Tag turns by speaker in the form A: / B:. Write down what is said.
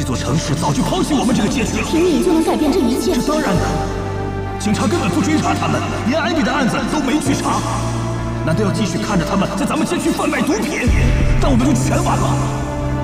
A: 座城市早就抛弃我们这个街区了。
B: 平民就能改变这一切？
A: 这当然的，警察根本不追查他们，连艾米的案子都没去查。难道要继续看着他们在咱们街区贩卖毒品？那我们就全完了。